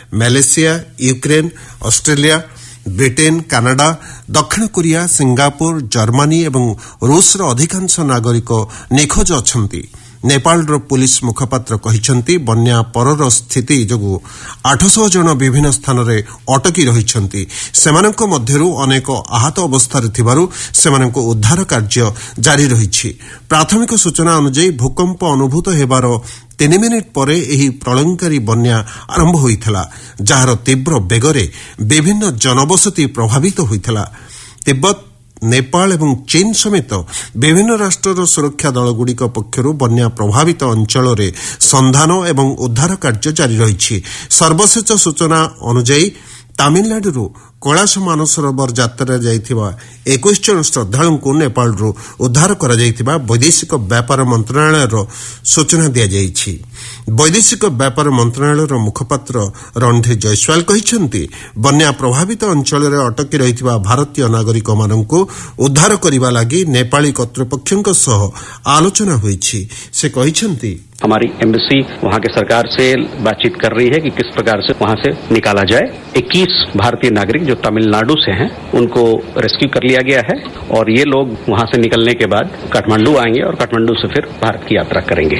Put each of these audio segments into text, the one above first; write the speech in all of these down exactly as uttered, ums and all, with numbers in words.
Malaysia, Ukraine, Australia, Britain, Canada, ଦକ୍ଷିଣ Korea, Singapore, Germany ଏବଂ ରୁଷର ଅଧିକାଂଶ ନାଗରିକ ନିଖୋଜ ଅଛନ୍ତି। ନେପାଳର ପୁଲିସ ମୁଖପାତ୍ର କହିଛନ୍ତି ବନ୍ୟା ପରର ସ୍ଥିତି ଯୋଗୁଁ ଆଠଶହ ଜଣ ବିଭିନ୍ନ ସ୍ଥାନରେ ଅଟକି ରହିଛନ୍ତି। ସେମାନଙ୍କ ମଧ୍ୟରୁ ଅନେକ ଆହତ ଅବସ୍ଥାରେ ଥିବାରୁ ସେମାନଙ୍କୁ ଉଦ୍ଧାର କାର୍ଯ୍ୟ ଜାରି ରହିଛି। ପ୍ରାଥମିକ ସୂଚନା ଅନୁଯାୟୀ ଭୂକମ୍ପ ଅନୁଭୂତ ହେବାର ତିନି ମିନିଟ୍ ପରେ ଏହି ପ୍ରଳୟଙ୍କରୀ ବନ୍ୟା ଆରମ୍ଭ ହୋଇଥିଲା, ଯାହାର ତୀବ୍ର ବେଗରେ ବିଭିନ୍ନ ଜନବସତି ପ୍ରଭାବିତ ହୋଇଥିଲା। ତିବ୍ବତ, ନେପାଳ ଏବଂ ଚୀନ ସମେତ ବିଭିନ୍ନ ରାଷ୍ଟ୍ରର ସୁରକ୍ଷା ଦଳଗୁଡ଼ିକ ପକ୍ଷରୁ ବନ୍ୟା ପ୍ରଭାବିତ ଅଞ୍ଚଳରେ ସନ୍ଧାନ ଏବଂ ଉଦ୍ଧାର କାର୍ଯ୍ୟ ଜାରି ରହିଛି। ସର୍ବଶେଷ ସୂଚନା ଅନୁଯାୟୀ ତାମିଲନାଡୁରୁ କୈଳାସ ମାନସରୋବର ଯାତ୍ରାରେ ଯାଇଥିବା ଏକୋଇଶ ଜଣ ଶ୍ରଦ୍ଧାଳୁଙ୍କୁ ନେପାଳରୁ ଉଦ୍ଧାର କରାଯାଇଥିବା ବୈଦେଶିକ ବ୍ୟାପାର ମନ୍ତ୍ରଣାଳୟର ସୂଚନା ଦିଆଯାଇଛି। ବୈଦେଶିକ ବ୍ୟାପାର ମନ୍ତ୍ରଣାଳୟର ମୁଖପାତ୍ର ରଣଧୀର ଜୟସ୍ୱାଲ କହିଛନ୍ତି ବନ୍ୟା ପ୍ରଭାବିତ ଅଞ୍ଚଳରେ ଅଟକି ରହିଥିବା ଭାରତୀୟ ନାଗରିକମାନଙ୍କୁ ଉଦ୍ଧାର କରିବା ଲାଗି ନେପାଳୀ କର୍ତ୍ତୃପକ୍ଷଙ୍କ ସହ ଆଲୋଚନା ହୋଇଛି। ସେ କହିଛନ୍ତି हमारी एम्बेसी वहां के सरकार से बातचीत कर रही है कि किस प्रकार से वहां से निकाला जाए। इक्कीस भारतीय नागरिक जो तमिलनाडु से हैं उनको रेस्क्यू कर लिया गया है और ये लोग वहां से निकलने के बाद काठमांडू आएंगे और काठमांडू से फिर भारत की यात्रा करेंगे।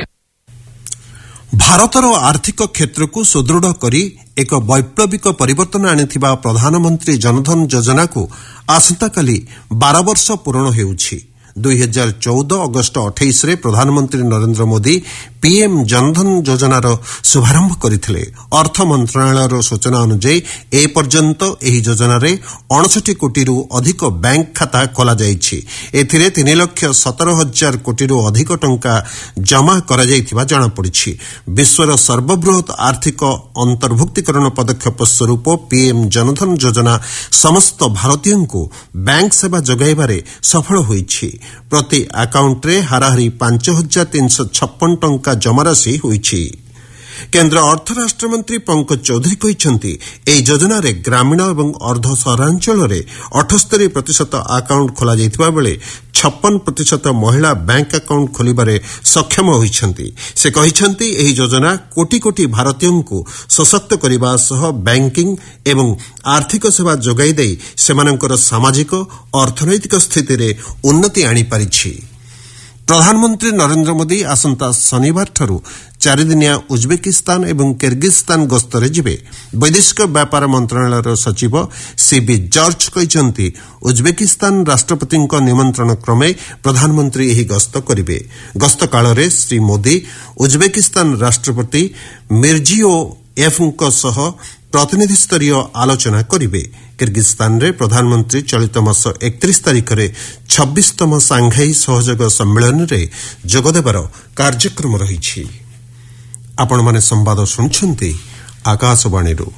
ଭାରତର ଆର୍ଥିକ କ୍ଷେତ୍ରକୁ ସୁଦୃଢ଼ କରି ଏକ ବୈପ୍ଳବିକ ପରିବର୍ତ୍ତନ ଆଣିଥିବା ପ୍ରଧାନମନ୍ତ୍ରୀ ଜନଧନ ଯୋଜନାକୁ ଆସନ୍ତାକାଲି ବାର ବର୍ଷ ପୂରଣ ହେଉଛି। ଦୁଇ ହଜାର ଚଉଦ ଅଗଷ୍ଟ ଅଠେଇଶରେ ପ୍ରଧାନମନ୍ତ୍ରୀ ନରେନ୍ଦ୍ର ମୋଦି ପିଏମ୍ ଜନଧନ ଯୋଜନାର ଶୁଭାରମ୍ଭ କରିଥିଲେ। ଅର୍ଥ ମନ୍ତ୍ରଣାଳୟର ସୂଚନା ଅନୁଯାୟୀ ଏ ପର୍ଯ୍ୟନ୍ତ ଏହି ଯୋଜନାରେ ଅଣଷଠି କୋଟିରୁ ଅଧିକ ବ୍ୟାଙ୍କ ଖାତା ଖୋଲାଯାଇଛି। ଏଥିରେ ତିନି ଲକ୍ଷ ସତର ହଜାର କୋଟିରୁ ଅଧିକ ଟଙ୍କା ଜମା କରାଯାଇଥିବା ଜଣାପଡ଼ିଛି। ବିଶ୍ୱର ସର୍ବବୃହତ୍ ଆର୍ଥିକ ଅନ୍ତର୍ଭୁକ୍ତିକରଣ ପଦକ୍ଷେପ ସ୍ୱରୂପ ପିଏମ୍ ଜନଧନ ଯୋଜନା ସମସ୍ତ ଭାରତୀୟଙ୍କୁ ବ୍ୟାଙ୍କ ସେବା ଯୋଗାଇବାରେ ସଫଳ ହୋଇଛି। ପ୍ରତି ଆକାଉଣ୍ଟରେ ହାରାହାରି ପାଞ୍ଚ ହଜାର ତିନିଶହ ଛପନ ଟଙ୍କା ଜମାରାଶି ହୋଇଛି। କେନ୍ଦ୍ର ଅର୍ଥ ରାଷ୍ଟ୍ରମନ୍ତ୍ରୀ ପଙ୍କଜ ଚୌଧୁରୀ କହିଛନ୍ତି ଏହି ଯୋଜନାରେ ଗ୍ରାମୀଣ ଏବଂ ଅର୍ଦ୍ଧ ସହରାଞ୍ଚଳରେ ଅଠସ୍ତରୀ ପ୍ରତିଶତ ଆକାଉଣ୍ଟ ଖୋଲାଯାଇଥିବା ବେଳେ ଛପନ ପ୍ରତିଶତ ମହିଳା ବ୍ୟାଙ୍କ ଆକାଉଣ୍ଟ ଖୋଲିବାରେ ସକ୍ଷମ ହୋଇଛନ୍ତି। ସେ କହିଛନ୍ତି ଏହି ଯୋଜନା କୋଟି କୋଟି ଭାରତୀୟଙ୍କୁ ସଶକ୍ତ କରିବା ସହ ବ୍ୟାଙ୍କିଂ ଏବଂ ଆର୍ଥିକ ସେବା ଯୋଗାଇ ଦେଇ ସେମାନଙ୍କର ସାମାଜିକ ଅର୍ଥନୈତିକ ସ୍ଥିତିରେ ଉନ୍ନତି ଆଣିପାରିଛି। ପ୍ରଧାନମନ୍ତ୍ରୀ ନରେନ୍ଦ୍ର ମୋଦି ଆସନ୍ତା ଶନିବାରଠାରୁ ଚାରିଦିନିଆ ଉଜ୍ବେକିସ୍ତାନ ଏବଂ କିର୍ଗିଜସ୍ତାନ ଗସ୍ତରେ ଯିବେ। ବୈଦେଶିକ ବ୍ୟାପାର ମନ୍ତ୍ରଣାଳୟର ସଚିବ ସିବି ଜର୍ଜ କହିଛନ୍ତି ଉଜ୍ବେକିସ୍ତାନ ରାଷ୍ଟ୍ରପତିଙ୍କ ନିମନ୍ତ୍ରଣ କ୍ରମେ ପ୍ରଧାନମନ୍ତ୍ରୀ ଏହି ଗସ୍ତ କରିବେ। ଗସ୍ତ କାଳରେ ଶ୍ରୀ ମୋଦି ଉଜ୍ବେକିସ୍ତାନ ରାଷ୍ଟ୍ରପତି ମିର୍ଜିୟୋୟେଭ୍ଙ୍କ ସହ ପ୍ରତିନିଧିସ୍ତରୀୟ ଆଲୋଚନା କରିବେ। କିର୍ଗିଜସ୍ତାନରେ ପ୍ରଧାନମନ୍ତ୍ରୀ ଚଳିତ ମାସ ଏକତିରିଶ ତାରିଖରେ ଛବିଶତମ ସାଂଘାଇ ସହଯୋଗ ସମ୍ମିଳନୀରେ ଯୋଗଦେବାର କାର୍ଯ୍ୟକ୍ରମ ରହିଛି। ଆପଣମାନେ ସମ୍ବାଦ ଶୁଣୁଛନ୍ତି ଆକାଶବାଣୀରୁ।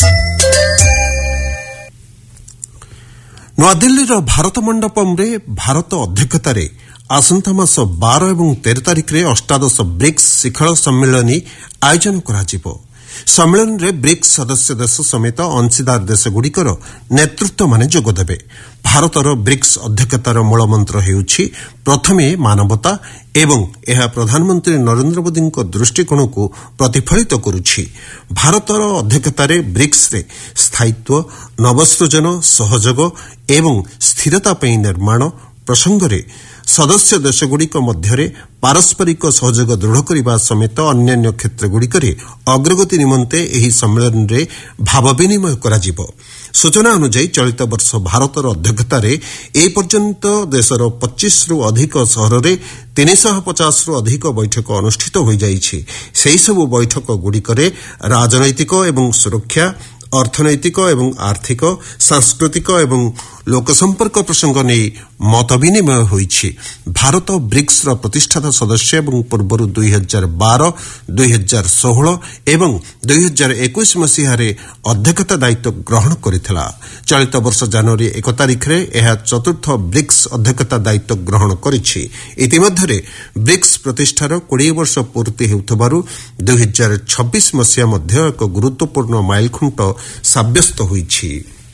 ନୂଆଦିଲ୍ଲୀର ଭାରତ ମଣ୍ଡପମ୍ରେ ଭାରତ ଅଧ୍ୟକ୍ଷତାରେ ଆସନ୍ତା ମାସ ବାର ଏବଂ ତେର ତାରିଖରେ ଅଷ୍ଟାଦଶ ବ୍ରିକ୍ସ ଶିଖର ସମ୍ମିଳନୀ ଆୟୋଜନ କରାଯିବ। ସମ୍ମିଳନୀରେ ବ୍ରିକ୍ସ ସଦସ୍ୟ ଦେଶ ସମେତ ଅଂଶୀଦାର ଦେଶଗୁଡ଼ିକର ନେତୃତ୍ୱମାନେ ଯୋଗଦେବେ। ଭାରତର ବ୍ରିକ୍ସ ଅଧ୍ୟକ୍ଷତାର ମୂଳମନ୍ତ୍ର ହେଉଛି ପ୍ରଥମେ ମାନବତା ଏବଂ ଏହା ପ୍ରଧାନମନ୍ତ୍ରୀ ନରେନ୍ଦ୍ର ମୋଦିଙ୍କ ଦୃଷ୍ଟିକୋଣକୁ ପ୍ରତିଫଳିତ କରୁଛି। ଭାରତର ଅଧ୍ୟକ୍ଷତାରେ ବ୍ରିକ୍ସରେ ସ୍ଥାୟିତ୍ୱ, ନବସୃଜନ, ସହଯୋଗ ଏବଂ ସ୍ଥିରତା ପାଇଁ ନିର୍ମାଣ ପ୍ରସଙ୍ଗରେ ସଦସ୍ୟ ଦେଶଗୁଡ଼ିକ ମଧ୍ୟରେ ପାରସ୍ପରିକ ସହଯୋଗ ଦୃଢ଼ କରିବା ସମେତ ଅନ୍ୟାନ୍ୟ କ୍ଷେତ୍ରଗୁଡ଼ିକରେ ଅଗ୍ରଗତି ନିମନ୍ତେ ଏହି ସମ୍ମିଳନୀରେ ଭାବ ବିନିମୟ କରାଯିବ। ସୂଚନା ଅନୁଯାୟୀ ଚଳିତ ବର୍ଷ ଭାରତର ଅଧ୍ୟକ୍ଷତାରେ ଏ ପର୍ଯ୍ୟନ୍ତ ଦେଶର ପଚିଶରୁ ଅଧିକ ସହରରେ ତିନିଶହ ପଚାଶରୁ ଅଧିକ ବୈଠକ ଅନୁଷ୍ଠିତ ହୋଇଯାଇଛି। ସେହିସବୁ ବୈଠକଗୁଡ଼ିକରେ ରାଜନୈତିକ ଏବଂ ସୁରକ୍ଷା, ଅର୍ଥନୈତିକ ଏବଂ ଆର୍ଥିକ, ସାଂସ୍କୃତିକ ଏବଂ ଲୋକସମ୍ପର୍କ ପ୍ରସଙ୍ଗ ନେଇ ମତ ବିନିମୟ ହୋଇଛି। ଭାରତ ବ୍ରିକ୍ସର ପ୍ରତିଷ୍ଠାତା ସଦସ୍ୟ ଏବଂ ପୂର୍ବରୁ ଦୁଇ ହଜାର ବାର, ଦୁଇ ହଜାର ଷୋହଳ ଏବଂ ଦୁଇ ହଜାର ଏକୋଇଶ ମସିହାରେ ଅଧ୍ୟକ୍ଷତା ଦାୟିତ୍ୱ ଗ୍ରହଣ କରିଥିଲା। ଚଳିତ ବର୍ଷ ଜାନୁଆରୀ ଏକ ତାରିଖରେ ଏହା ଚତୁର୍ଥ ବ୍ରିକ୍ସ ଅଧ୍ୟକ୍ଷତା ଦାୟିତ୍ୱ ଗ୍ରହଣ କରିଛି। ଇତିମଧ୍ୟରେ ବ୍ରିକ୍ସ ପ୍ରତିଷ୍ଠାର କୋଡ଼ିଏ ବର୍ଷ ପୂର୍ତ୍ତି ହେଉଥିବାରୁ ଦୁଇ ହଜାର ଛବିଶ ମସିହା ମଧ୍ୟ ଏକ ଗୁରୁତ୍ୱପୂର୍ଣ୍ଣ ମାଇଲଖୁଣ୍ଟ ସାବ୍ୟସ୍ତ ହୋଇଛି।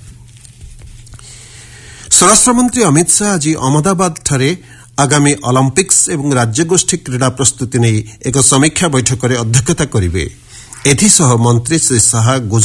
ସ୍ୱରାଷ୍ଟ୍ରମନ୍ତ୍ରୀ ଅମିତ ଶାହା ଆଜି ଅହମ୍ମଦାବାଦଠାରେ ଆଗାମୀ ଅଲମ୍ପିକ୍ସ ଏବଂ ରାଜ୍ୟଗୋଷ୍ଠୀ କ୍ରୀଡ଼ା ପ୍ରସ୍ତୁତି ନେଇ ଏକ ସମୀକ୍ଷା ବୈଠକରେ ଅଧ୍ୟକ୍ଷତା କରିବେ। ଏଥିସହ ମନ୍ତ୍ରୀ ଶ୍ରୀ ଶାହା